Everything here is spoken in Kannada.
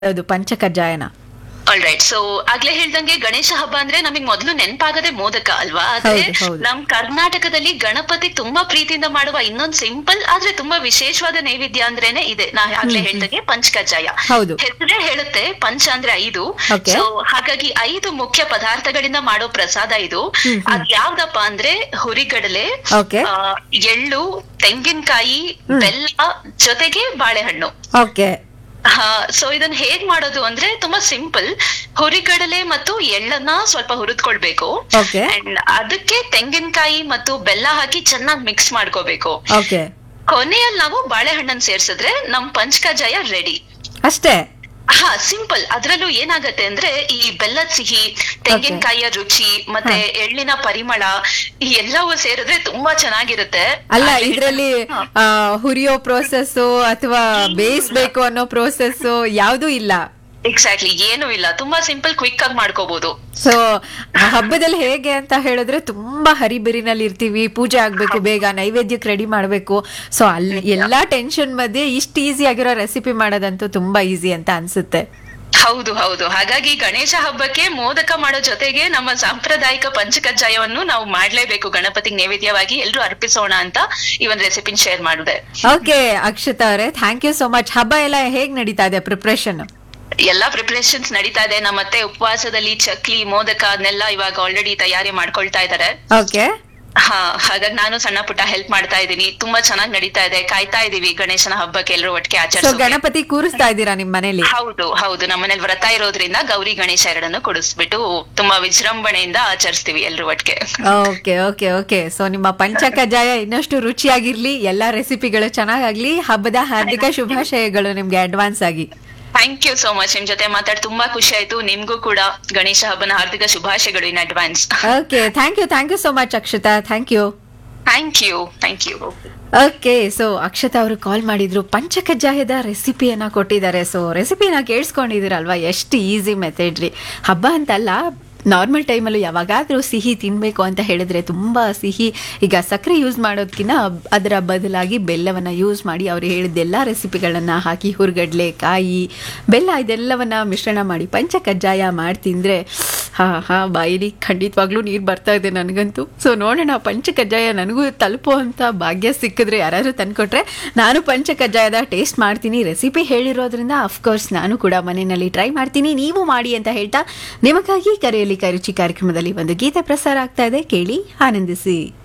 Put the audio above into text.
ಅದು ಪಂಚಕಜ್ಜಾಯನ. All right. ಸೊ ಆಗ್ಲೇ ಹೇಳ್ದಂಗೆ ಗಣೇಶ ಹಬ್ಬ ಅಂದ್ರೆ ನಮಗ್ ಮೊದಲು ನೆನಪಾಗದೆ ಮೋದಕ ಅಲ್ವಾ. ಆದ್ರೆ ಹೌದು, ಹೌದು. ನಮ್ ಕರ್ನಾಟಕದಲ್ಲಿ ಗಣಪತಿ ತುಂಬಾ ಪ್ರೀತಿಯಿಂದ ಮಾಡುವ ಇನ್ನೊಂದ್ ಸಿಂಪಲ್ ಆದ್ರೆ ತುಂಬಾ ವಿಶೇಷವಾದ ನೈವೇದ್ಯ ಅಂದ್ರೇನೆ ಇದೆ. ನಾ ಆಗ್ಲೇ ಹೇಳ್ದಂಗೆ ಪಂಚಕಜ್ಜಾಯ. ಹೌದು. ಹೆಸರೇ ಹೇಳುತ್ತೆ, ಪಂಚ ಅಂದ್ರೆ 5. Okay. ಸೊ ಹಾಗಾಗಿ 5 ಮುಖ್ಯ ಪದಾರ್ಥಗಳಿಂದ ಮಾಡೋ ಪ್ರಸಾದ ಇದು. ಅದ್ ಯಾವ್ದಪ್ಪ ಅಂದ್ರೆ ಹುರಿಗಡಲೆ, Okay. ಎಳ್ಳು, ತೆಂಗಿನಕಾಯಿ, ಬೆಲ್ಲ ಜೊತೆಗೆ ಬಾಳೆಹಣ್ಣು. ಓಕೆ. ಸೊ ಇದನ್ನ ಹೇಗ್ ಮಾಡೋದು ಅಂದ್ರೆ ತುಂಬಾ ಸಿಂಪಲ್. ಹುರಿಗಡಲೆ ಮತ್ತು ಎಳ್ಳನ್ನ ಸ್ವಲ್ಪ ಹುರಿದ್ಕೊಳ್ಬೇಕು. Okay. ಅಂಡ್ ಅದಕ್ಕೆ ತೆಂಗಿನಕಾಯಿ ಮತ್ತು ಬೆಲ್ಲ ಹಾಕಿ ಚೆನ್ನಾಗಿ ಮಿಕ್ಸ್ ಮಾಡ್ಕೋಬೇಕು. ಓಕೆ. ಕೊನೆಯಲ್ಲಿ ನಾವು ಬಾಳೆಹಣ್ಣನ್ ಸೇರ್ಸಿದ್ರೆ ನಮ್ ಪಂಚಕಜ್ಜಾಯ ರೆಡಿ. ಅಷ್ಟೇ. ಸಿಂಪಲ್. ಅದ್ರಲ್ಲೂ ಏನಾಗತ್ತೆ ಅಂದ್ರೆ ಈ ಬೆಲ್ಲದ ಸಿಹಿ, ತೆಂಗಿನಕಾಯಿಯ ರುಚಿ ಮತ್ತೆ ಎಳ್ಳಿನ ಪರಿಮಳ ಈ ಎಲ್ಲವೂ ಸೇರಿದ್ರೆ ತುಂಬಾ ಚೆನ್ನಾಗಿರುತ್ತೆ. ಅಲ್ಲ, ಆದ್ರೆ ಇದ್ರಲ್ಲಿ ಹುರಿಯೋ ಪ್ರೋಸೆಸ್ ಅಥವಾ ಬೇಯಿಸ್ಬೇಕು ಅನ್ನೋ ಪ್ರೋಸೆಸ್ ಯಾವ್ದೂ ಇಲ್ಲ. ಎಕ್ಸಾಕ್ಟ್ಲಿ ಏನೂ ಇಲ್ಲ. ತುಂಬಾ ಸಿಂಪಲ್, ಕ್ವಿಕ್ ಆಗಿ ಮಾಡ್ಕೋಬಹುದು. ಸೊ ಹಬ್ಬದಲ್ಲಿ ಹೇಗೆ ಅಂತ ಹೇಳಿದ್ರೆ ತುಂಬಾ ಹರಿಬರಿನಲ್ಲಿ ಇರ್ತೀವಿ, ಪೂಜೆ ಆಗ್ಬೇಕು, ಬೇಗ ನೈವೇದ್ಯಕ್ಕೆ ರೆಡಿ ಮಾಡ್ಬೇಕು. ಸೊ ಅಲ್ಲಿ ಎಲ್ಲಾ ಟೆನ್ಷನ್ ಮಧ್ಯೆ ಇಷ್ಟು ಈಸಿ ಆಗಿರೋ ರೆಸಿಪಿ ಮಾಡೋದಂತೂ ತುಂಬಾ ಈಸಿ ಅಂತ ಅನ್ಸುತ್ತೆ. ಹೌದು ಹೌದು. ಹಾಗಾಗಿ ಗಣೇಶ ಹಬ್ಬಕ್ಕೆ ಮೋದಕ ಮಾಡೋ ಜೊತೆಗೆ ನಮ್ಮ ಸಾಂಪ್ರದಾಯಿಕ ಪಂಚಕಜ್ಜಾಯವನ್ನು ನಾವು ಮಾಡ್ಲೇಬೇಕು. ಗಣಪತಿಗೆ ನೈವೇದ್ಯವಾಗಿ ಎಲ್ರು ಅರ್ಪಿಸೋಣ ಅಂತ ಈ ಒಂದು ರೆಸಿಪಿನ ಶೇರ್ ಮಾಡಿದೆ. ಓಕೆ ಅಕ್ಷತಾ ಅವರೇ, ಥ್ಯಾಂಕ್ ಯು ಸೋ ಮಚ್. ಹಬ್ಬ ಎಲ್ಲ ಹೇಗ್ ನಡೀತಾ ಇದೆ ಪ್ರಿಪ್ರೇಷನ್? ಎಲ್ಲಾ ಪ್ರಿಪರೇಷನ್ಸ್ ನಡೀತಾ ಇದೆ. ನಮ್ಮತ್ತೆ ಉಪವಾಸದಲ್ಲಿ ಚಕ್ಲಿ, ಮೋದಕ ಅದನ್ನೆಲ್ಲ ಇವಾಗ ಆಲ್ರೆಡಿ ತಯಾರಿ ಮಾಡ್ಕೊಳ್ತಾ ಇದಾರೆ. ಓಕೆ. ಹಾಗಾಗಿ ನಾನು ಸಣ್ಣ ಪುಟ್ಟ ಹೆಲ್ಪ್ ಮಾಡ್ತಾ ಇದ್ದೀನಿ. ತುಂಬಾ ಚೆನ್ನಾಗಿ ನಡೀತಾ ಇದೆ. ಕಾಯ್ತಾ ಇದೀವಿ ಗಣೇಶನ ಹಬ್ಬಕ್ಕೆ ಎಲ್ಲರೂ ಒಟ್ಟಿಗೆ ಸೊ ಆಚರಿಸೋಕೆ. ಗಣಪತಿ ಕೂರಿಸ್ತಾ ಇದ್ದೀರಾ ನಿಮ್ ಮನೇಲಿ? ಹೌದು ಹೌದು. ನಮ್ಮನೇಲಿ ವ್ರತ ಇರೋದ್ರಿಂದ ಗೌರಿ ಗಣೇಶ ಎರಡನ್ನು ಕೊಡಿಸ್ಬಿಟ್ಟು ತುಂಬಾ ವಿಜೃಂಭಣೆಯಿಂದ ಆಚರಿಸ್ತೀವಿ ಎಲ್ರು ಒಟ್ಟಿಗೆ. Okay okay okay. ಸೊ ನಿಮ್ಮ ಪಂಚಕಜ್ಜಾಯ ಇನ್ನಷ್ಟು ರುಚಿಯಾಗಿರ್ಲಿ, ಎಲ್ಲಾ ರೆಸಿಪಿಗಳು ಚೆನ್ನಾಗಾಗ್ಲಿ. ಹಬ್ಬದ ಹಾರ್ದಿಕ ಶುಭಾಶಯಗಳು ನಿಮ್ಗೆ ಅಡ್ವಾನ್ಸ್ ಆಗಿ. Thank you so much. ನಿಮ್ ಜೊತೆ ಮಾತಾಡಿ ತುಂಬಾ ಖುಷಿ ಆಯ್ತು. ನಿಮ್ಗೂ ಕೂಡ ಗಣೇಶ ಹಬ್ಬನ ಹಾರ್ದಿಕ ಶುಭಾಶಯಗಳು in advance. Okay, thank you so much Akshata. Thank you. Thank you. Okay. So Akshata ಅವರು ಕಾಲ್ ಮಾಡಿದ್ರು, ಪಂಚಕಜ್ಜಾಯದ ರೆಸಿಪಿಯನ್ನ ಕೊಟ್ಟಿದ್ದಾರೆ. ಸೊ ರೆಸಿಪಿನ ಕೇಳಿಸ್ಕೊಂಡಿದ್ದೀರಲ್ವಾ, ಎಷ್ಟು ಈಸಿ ಮೆಥಡ್ ರೀ. ಹಬ್ಬ ಅಂತಲ್ಲ, ನಾರ್ಮಲ್ ಟೈಮಲ್ಲೂ ಯಾವಾಗಾದರೂ ಸಿಹಿ ತಿನ್ನಬೇಕು ಅಂತ ಹೇಳಿದ್ರೆ ತುಂಬ ಸಿಹಿ, ಈಗ ಸಕ್ಕರೆ ಯೂಸ್ ಮಾಡೋದಕ್ಕಿಂತ ಅದರ ಬದಲಾಗಿ ಬೆಲ್ಲವನ್ನು ಯೂಸ್ ಮಾಡಿ ಅವರು ಹೇಳಿದ್ದೆಲ್ಲ ರೆಸಿಪಿಗಳನ್ನು ಹಾಕಿ ಹುರ್ಗಡ್ಲೆ, ಕಾಯಿ, ಬೆಲ್ಲ ಇದೆಲ್ಲವನ್ನು ಮಿಶ್ರಣ ಮಾಡಿ ಪಂಚಕಜ್ಜಾಯ ಮಾಡಿ ತಿಂದರೆ ಬಾಯಿಲಿ ಖಂಡಿತವಾಗ್ಲೂ ನೀರು ಬರ್ತಾ ಇದೆ ನನಗಂತೂ. ಸೊ ನೋಡೋಣ, ಪಂಚಕಜ್ಜಾಯ ನನಗೂ ತಲುಪುವಂಥ ಭಾಗ್ಯ ಸಿಕ್ಕಿದ್ರೆ ಯಾರಾದರೂ ತಂದುಕೊಟ್ರೆ ನಾನು ಪಂಚಕಜ್ಜಾಯದ ಟೇಸ್ಟ್ ಮಾಡ್ತೀನಿ. ರೆಸಿಪಿ ಹೇಳಿರೋದ್ರಿಂದ ಅಫ್ಕೋರ್ಸ್ ನಾನು ಕೂಡ ಮನೆಯಲ್ಲಿ ಟ್ರೈ ಮಾಡ್ತೀನಿ, ನೀವು ಮಾಡಿ ಅಂತ ಹೇಳ್ತಾ ನಿಮಗಾಗಿ ಕರೆಯಲ್ಲಿ ಕೈರುಚಿ ಕಾರ್ಯಕ್ರಮದಲ್ಲಿ ಒಂದು ಗೀತೆ ಪ್ರಸಾರ ಆಗ್ತಾ ಇದೆ, ಕೇಳಿ ಆನಂದಿಸಿ.